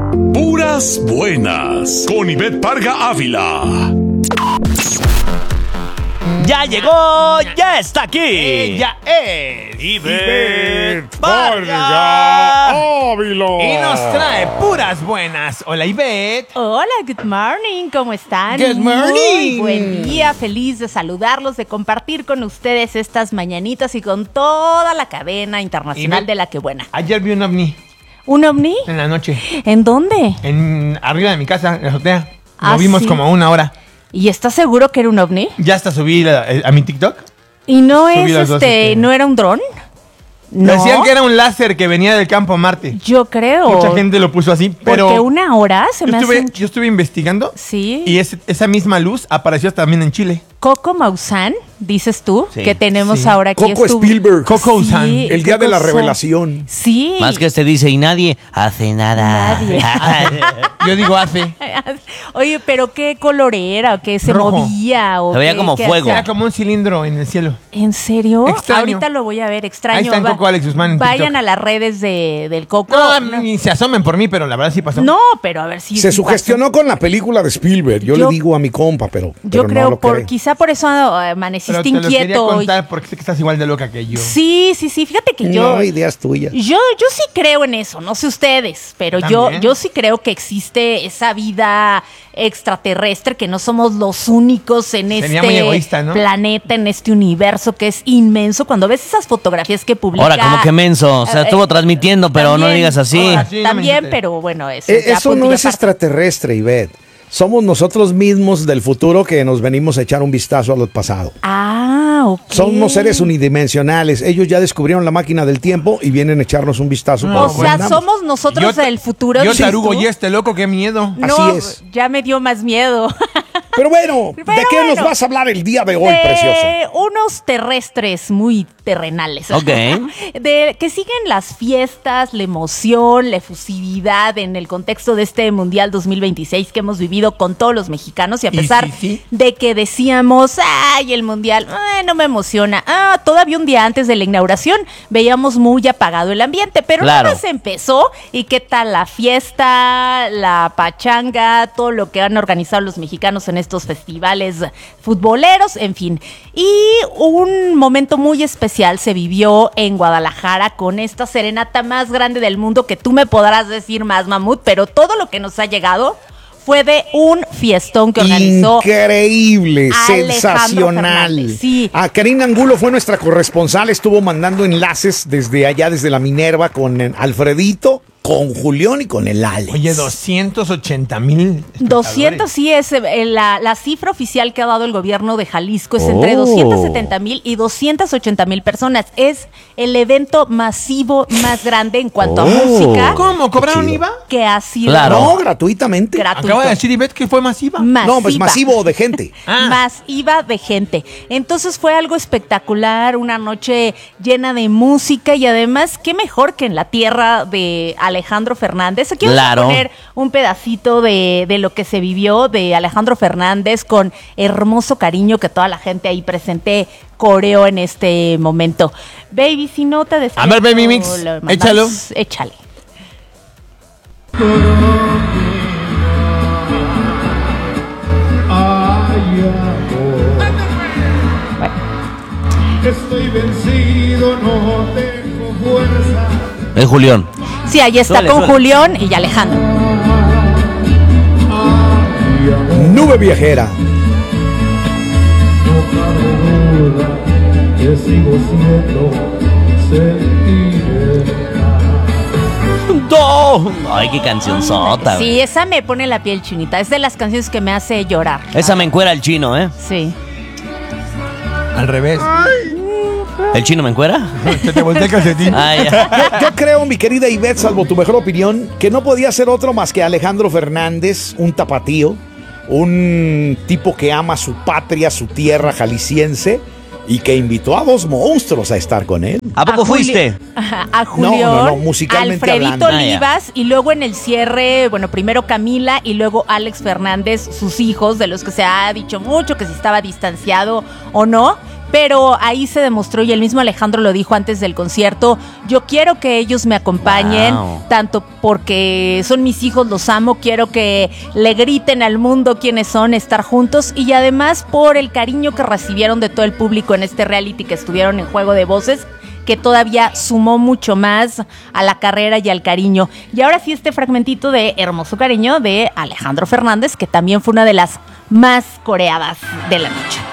Puras buenas con Ivette Parga Ávila. Ya llegó, ya está aquí. Ella es Ivette Parga Ávila. y nos trae puras buenas. Hola, Ivette. Hola, good morning, ¿cómo están? Good morning. Muy buen día, feliz de saludarlos, de compartir con ustedes estas mañanitas y con toda la cadena internacional de La Que Buena. Ayer vi un ovni ¿Un ovni? en la noche, ¿En dónde? arriba de mi casa, en la azotea. Ah, Lo vimos ¿sí? como 1 hora. ¿Y estás seguro que era un ovni? Ya hasta subí a mi TikTok. ¿Y no Subí es las dos, no era un dron? No. Decían que era un láser que venía del campo Marte. Yo creo. Mucha gente lo puso así, pero Porque 1 hora se me hace... yo estuve investigando. Sí. Y esa misma luz apareció también en Chile. Coco Maussan, dices tú, Sí. que tenemos Sí. ahora aquí. Coco Spielberg. Coco Sí, Usan. El día de la Coco revelación. Sí. Más que dice y nadie hace nada. Nadie. Yo digo hace. Oye, pero ¿qué color era? ¿O qué se Rojo. movía? ¿O Se veía qué- como qué fuego. Era hacía? como un cilindro en el cielo. ¿En serio? Extraño. Ahorita lo voy a ver, extraño. Ahí está en Coco Alex Guzmán en Vayan TikTok. a las redes del Coco. No, ni se asomen por mí, pero la verdad sí pasó. No, pero a ver si... Se si sugestionó con la película de Spielberg. Yo le Yo- digo a mi compa, pero Yo no creo, lo cree. quizá por eso pero amaneciste te lo quería inquieto. contar porque sé que estás igual de loca que yo. Sí, fíjate que yo... No, ideas tuyas. Yo sí creo en eso, no sé ustedes, pero También. yo sí creo que existe esa vida extraterrestre, que no somos los únicos en Sería muy egoísta, ¿no? planeta, en este universo que es inmenso. Cuando ves esas fotografías que publica... Ahora, como que menso. O sea, estuvo transmitiendo, pero no también, digas así. ahora sí, no me También, insultes. pero bueno, eso, ya Eso punto no y es aparte. extraterrestre, Ivette. Somos nosotros mismos del futuro que nos venimos a echar un vistazo al pasado. Ah, ok. Somos seres unidimensionales. Ellos ya descubrieron la máquina del tiempo y vienen a echarnos un vistazo. No, para O que sea, aprendamos. somos nosotros Yo- del futuro. Yo dices tarugo tú. y este loco, qué miedo. No, Así es. ya me dio más miedo. Pero bueno, ¿de Pero qué bueno. nos vas a hablar el día de hoy, De preciosa? unos terrestres muy terrenales. Ok. De que siguen las fiestas, la emoción, la efusividad en el contexto de este Mundial 2026 que hemos vivido con todos los mexicanos y a Y pesar sí. de que decíamos, ay, el Mundial, no me emociona. Todavía un día antes de la inauguración veíamos muy apagado el ambiente, pero Claro. nada más empezó y qué tal la fiesta, la pachanga, todo lo que han organizado los mexicanos en estos festivales futboleros, en fin. Y un momento muy especial se vivió en Guadalajara con esta serenata más grande del mundo, que tú me podrás decir más, Mamut, pero todo lo que nos ha llegado fue de un fiestón que organizó Increíble, Alejandro sensacional. Fernández, sí. Karina Angulo fue nuestra corresponsal, estuvo mandando enlaces desde allá, desde la Minerva, con Alfredito, con Julián y con el Alex. Oye, 280,000. 200 sí es la cifra oficial que ha dado el gobierno de Jalisco, es entre Oh. 270,000 y 280,000 personas. Es el evento masivo más grande en cuanto a música ¿Cómo? ¿Cobraron Chido. IVA? que ha sido Claro. No, gratuitamente. gratuito. Acabo de decir, Ivette, que fue masiva. No, pues masivo de gente. Masiva de gente. Entonces fue algo espectacular, una noche llena de música y además, qué mejor que en la tierra de Alejandro Fernández. Aquí Claro. vamos a poner un pedacito de lo que se vivió de Alejandro Fernández con hermoso cariño que toda la gente ahí presente coreó en este momento. Baby, si no te A ver, Baby Mix, lo mandas, échalo. Échale. Estoy vencido, no tengo fuerza. Es Julián. Sí, ahí está Suele, con suele. Julián y Alejandro. Nube viajera. No cabe duda que sigo siendo sentimental. ¡No! Ay, qué cancionzota. güey. Sí, esa me pone la piel chinita. Es de las canciones que me hace llorar. Esa me encuera el chino, ¿eh? Sí. Al revés. ¿El chino me encuera? Se te voltea el calcetín. Ah, ya. Yo creo, mi querida Ivette, salvo tu mejor opinión, que no podía ser otro más que Alejandro Fernández, un tapatío, un tipo que ama su patria, su tierra jalisciense, y que invitó a dos monstruos a estar con él. ¿A poco fuiste? A Julián, No, musicalmente Alfredito hablando. Ah, ya. Olivas y luego en el cierre, bueno, primero Camila y luego Alex Fernández, sus hijos, de los que se ha dicho mucho que si estaba distanciado o no, pero ahí se demostró, y el mismo Alejandro lo dijo antes del concierto, yo quiero que ellos me acompañen, tanto porque son mis hijos, los amo, quiero que le griten al mundo quiénes son, estar juntos, y además por el cariño que recibieron de todo el público en este reality que estuvieron en Juego de Voces, que todavía sumó mucho más a la carrera y al cariño. Y ahora sí, este fragmentito de Hermoso Cariño de Alejandro Fernández, que también fue una de las más coreadas de la noche.